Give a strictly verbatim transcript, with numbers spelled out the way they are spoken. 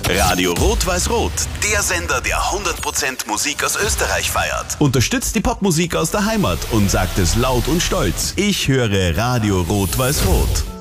Radio Rot-Weiß-Rot, der Sender, der hundert Prozent Musik aus Österreich feiert. Unterstützt die Popmusik aus der Heimat und sagt es laut und stolz. Ich höre Radio Rot-Weiß-Rot.